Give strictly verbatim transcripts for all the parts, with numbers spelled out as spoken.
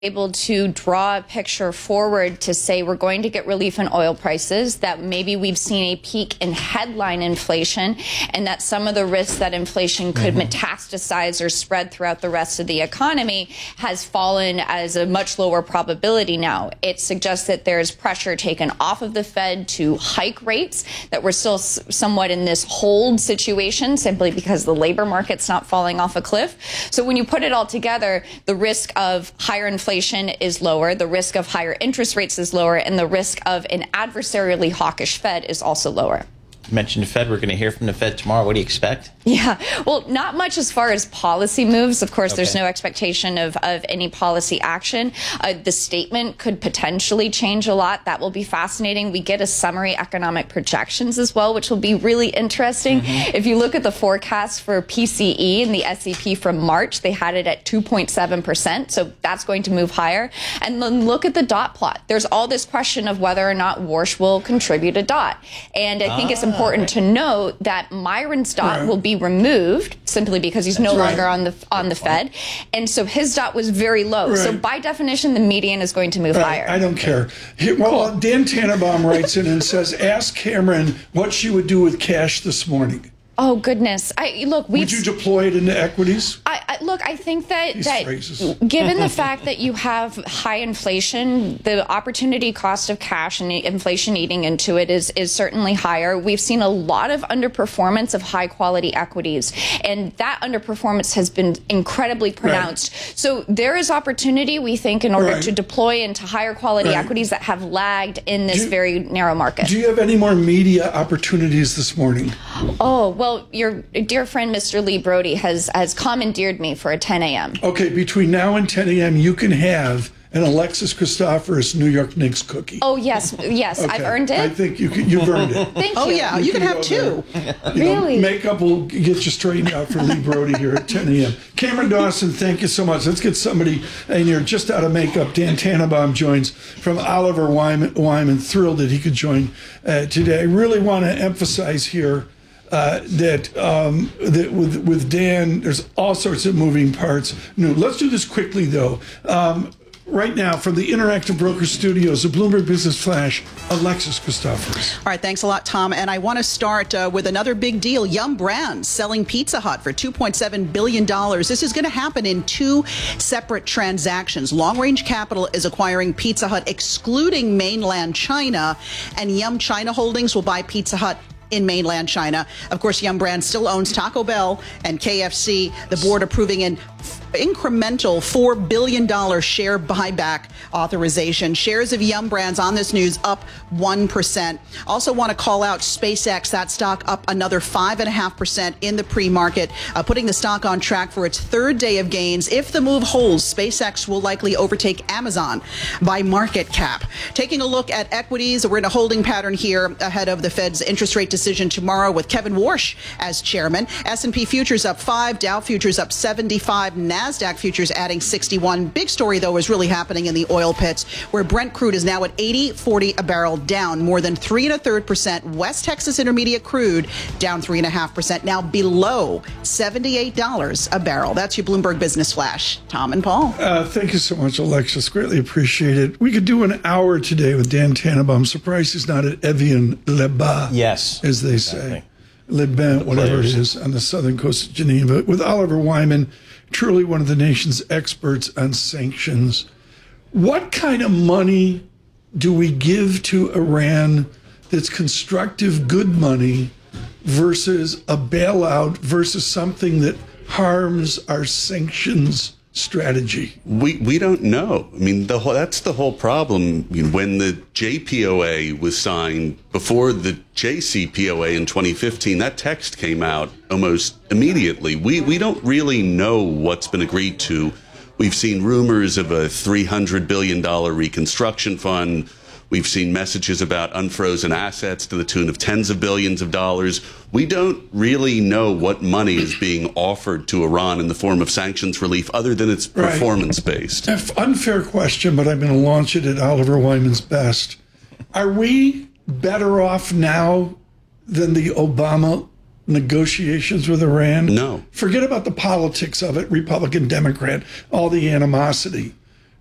able to draw a picture forward to say we're going to get relief in oil prices, that maybe we've seen a peak in headline inflation, and that some of the risks that inflation could mm-hmm. metastasize or spread throughout the rest of the economy has fallen as a much lower probability now. It suggests that there's pressure taken off of the Fed to hike rates, that we're still s- somewhat in this hold situation simply because the labor market's not falling off a cliff. So when you put it all together, the risk of higher inflation is lower, the risk of higher interest rates is lower, and the risk of an adversarially hawkish Fed is also lower. You mentioned the Fed. We're going to hear from the Fed tomorrow. What do you expect? Yeah, well, not much as far as policy moves. Of course, okay. There's no expectation of, of any policy action. Uh, the statement could potentially change a lot. That will be fascinating. We get a summary economic projections as well, which will be really interesting. Mm-hmm. If you look at the forecast for P C E and the S E P from March, they had it at two point seven percent. So that's going to move higher. And then look at the dot plot. There's all this question of whether or not Warsh will contribute a dot. And I think ah. it's important important to note that Myron's dot right. will be removed simply because he's That's no right. longer on the on the Fed, and so his dot was very low. Right. So by definition, the median is going to move right. higher. I don't care. Here, well, cool. Dan Tannenbaum writes in and says, "Ask Cameron what she would do with cash this morning." Oh goodness! I look. We would you deploy it into equities? I, I look. I think that These that phrases. given the fact that you have high inflation, the opportunity cost of cash and the inflation eating into it is is certainly higher. We've seen a lot of underperformance of high quality equities, and that underperformance has been incredibly pronounced. Right. So there is opportunity, we think, in order right. to deploy into higher quality right. equities that have lagged in this you, very narrow market. Do you have any more media opportunities this morning? Oh well. Well, your dear friend, Mister Lee Brody, has, has commandeered me for a ten a.m. Okay, between now and ten a.m., you can have an Alexis Christoforous New York Knicks cookie. Oh, yes, yes, okay. I've earned it. I think you can, you've earned it. Thank oh, you. Oh, yeah, you, you can, can have two. You really? Know, makeup will get you straightened out for Lee Brody here at ten a.m. Cameron Dawson, thank you so much. Let's get somebody in here just out of makeup. Dan Tannenbaum joins from Oliver Wyman. Wyman. Thrilled that he could join uh, today. I really want to emphasize here Uh, that um, that with with Dan, there's all sorts of moving parts. No, let's do this quickly though. Um, right now, from the Interactive Broker Studios, the Bloomberg Business Flash, Alexis Christoforous. All right, thanks a lot, Tom. And I want to start uh, with another big deal. Yum Brands selling Pizza Hut for two point seven billion dollars. This is going to happen in two separate transactions. Long Range Capital is acquiring Pizza Hut, excluding mainland China, and Yum China Holdings will buy Pizza Hut in mainland China. Of course, Yum Brands still owns Taco Bell and K F C. The board approving an incremental four billion dollars share buyback authorization. Shares of Yum Brands on this news up one percent. Also want to call out SpaceX. That stock up another five point five percent in the pre-market, uh, putting the stock on track for its third day of gains. If the move holds, SpaceX will likely overtake Amazon by market cap. Taking a look at equities, we're in a holding pattern here ahead of the Fed's interest rate decision tomorrow with Kevin Warsh as chairman. S and P futures up five, Dow futures up seventy-five, NASDAQ futures adding sixty-one. Big story, though, is really happening in the oil pits, where Brent crude is now at eighty forty a barrel, down more than three and a third percent. West Texas Intermediate crude down three and a half percent, now below seventy-eight dollars a barrel. That's your Bloomberg Business Flash. Tom and Paul. Uh, thank you so much, Alexis. Greatly appreciate it. We could do an hour today with Dan Tannenbaum. I'm surprised he's not at Evian-les-Bains. Yes. As they exactly. say. Le Bain, whatever it is, on the southern coast of Geneva, with Oliver Wyman, truly one of the nation's experts on sanctions. What kind of money do we give to Iran that's constructive, good money versus a bailout versus something that harms our sanctions strategy? We we don't know. I mean, the whole, that's the whole problem. I mean, when the J P O A was signed, before the J C P O A in twenty fifteen, that text came out almost immediately. We we don't really know what's been agreed to. We've seen rumors of a three hundred billion dollars reconstruction fund. We've seen messages about unfrozen assets to the tune of tens of billions of dollars. We don't really know what money is being offered to Iran in the form of sanctions relief other than it's right. performance-based. Unfair question, but I'm going to launch it at Oliver Wyman's best. Are we better off now than the Obama negotiations with Iran? No. Forget about the politics of it, Republican, Democrat, all the animosity.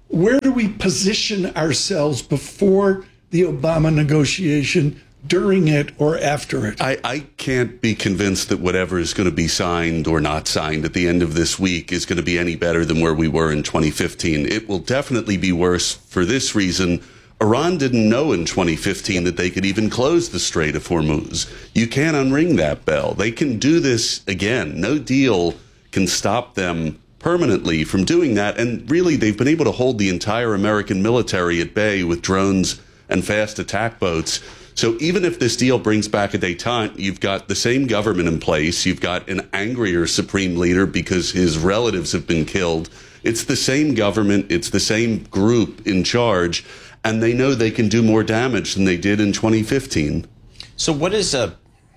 where do we position ourselves before the Obama negotiation, during it, or after it? I, I can't be convinced that whatever is going to be signed or not signed at the end of this week is going to be any better than where we were in twenty fifteen. It will definitely be worse for this reason. Iran didn't know in twenty fifteen that they could even close the Strait of Hormuz. You can't unring that bell. They can do this again. No deal can stop them permanently from doing that. And really, they've been able to hold the entire American military at bay with drones and fast attack boats. So even if this deal brings back a détente, you've got the same government in place. You've got an angrier supreme leader because his relatives have been killed. It's the same government. It's the same group in charge. And they know they can do more damage than they did in twenty fifteen. So what is a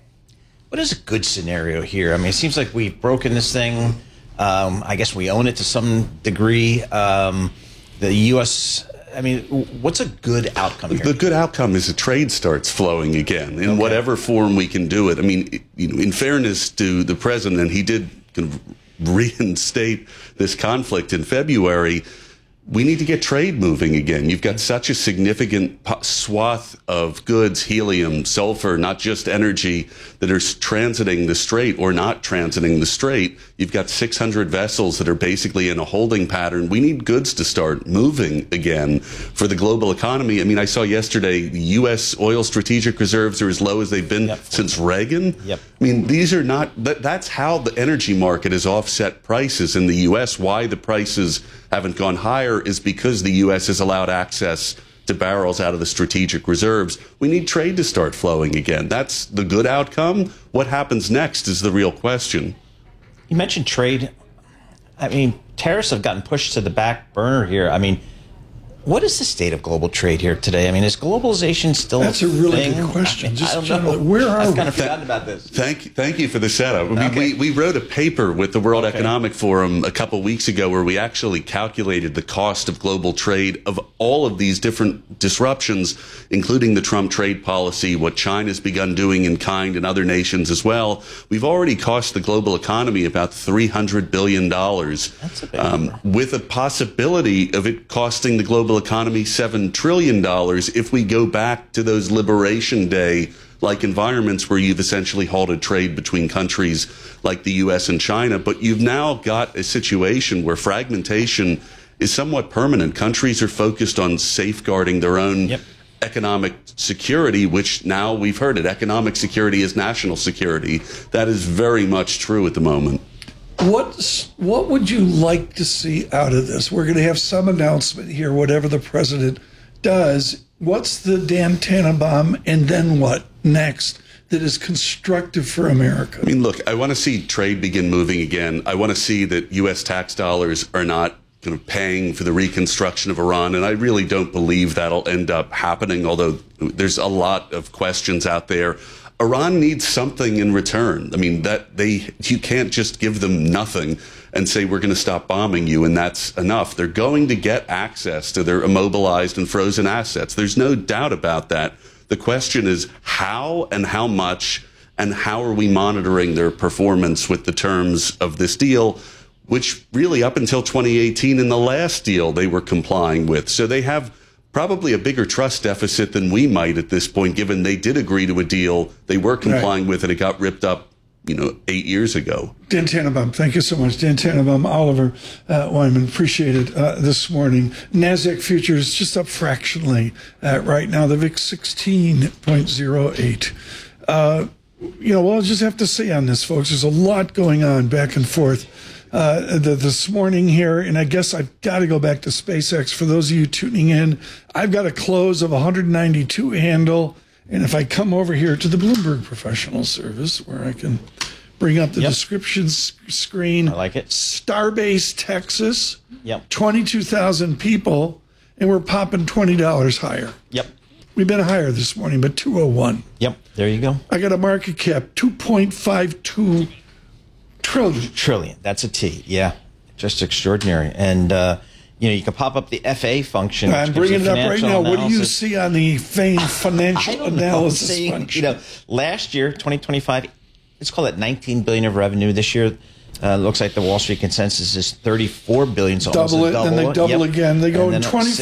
what is a good scenario here? I mean, it seems like we've broken this thing. Um, I guess we own it to some degree. Um, the U S I mean, what's a good outcome here? The good outcome is the trade starts flowing again in okay. whatever form we can do it. I mean, you know, in fairness to the president, he did kind of reinstate this conflict in February. We need to get trade moving again. You've got such a significant swath of goods, helium, sulfur, not just energy, that are transiting the strait or not transiting the strait. You've got six hundred vessels that are basically in a holding pattern. We need goods to start moving again for the global economy. I mean, I saw yesterday the U S oil strategic reserves are as low as they've been yep. since Reagan. Yep. I mean, these are not, that, that's how the energy market has offset prices in the U S. Why the prices haven't gone higher is because the U S has allowed access to barrels out of the strategic reserves. We need trade to start flowing again. That's the good outcome. What happens next is the real question. You mentioned trade. I mean, tariffs have gotten pushed to the back burner here. I mean, what is the state of global trade here today? I mean, is globalization still That's a a really thing? good question. I mean, Just I don't generally, know. where are I've we? kind of forgotten about this. Thank, thank you for the setup. I mean, Okay. we, we wrote a paper with the World Okay. Economic Forum a couple weeks ago where we actually calculated the cost of global trade of all of these different disruptions, including the Trump trade policy, what China's begun doing in kind and other nations as well. We've already cost the global economy about three hundred billion dollars. That's a big um, number. with a possibility of it costing the global economy seven trillion dollars if we go back to those Liberation Day like environments where you've essentially halted trade between countries like the U S and China. But you've now got a situation where fragmentation is somewhat permanent. Countries are focused on safeguarding their own Yep. economic security, which now we've heard it. Economic security is national security. That is very much true at the moment. What's, what would you like to see out of this? We're going to have some announcement here, whatever the president does. What's the Dan Tannenbaum, and then what next that is constructive for America? I mean, look, I want to see trade begin moving again. I want to see that U S tax dollars are not kind of paying for the reconstruction of Iran, and I really don't believe that'll end up happening, although there's a lot of questions out there. Iran needs something in return. I mean, that they you can't just give them nothing and say we're going to stop bombing you and that's enough. They're going to get access to their immobilized and frozen assets. There's no doubt about that. The question is how and how much, and how are we monitoring their performance with the terms of this deal, which really up until twenty eighteen in the last deal they were complying with. So they have probably a bigger trust deficit than we might at this point, given they did agree to a deal they were complying right. with and it got ripped up, you know, eight years ago. Dan Tannenbaum, thank you so much. Dan Tannenbaum, Oliver uh, Wyman, appreciate it uh, this morning. NASDAQ futures just up fractionally uh, right now. The V I X sixteen point oh eight. Uh, you know, we'll just have to see on this, folks. There's a lot going on back and forth. Uh, the, this morning here, and I guess I've got to go back to SpaceX. For those of you tuning in, I've got a close of one hundred ninety-two handle, and if I come over here to the Bloomberg Professional Service, where I can bring up the Yep. description s- screen. I like it. Starbase, Texas, Yep. twenty-two thousand people, and we're popping twenty dollars higher. Yep. We've been higher this morning, but two oh one. Yep. There you go. I got a market cap, two point five two trillion. Trillion. That's a T. Yeah. Just extraordinary. And, uh, you know, you can pop up the F A function. which I'm gives bringing you it up right financial now. What do you analysis. see on the famed I financial don't know. analysis See, function? you know, last year, twenty twenty-five, let's call it nineteen billion dollars of revenue. This year, Uh, looks like the Wall Street consensus is thirty-four billion dollars. So double almost it, a double. then they double Yep. again. They go And then twenty-four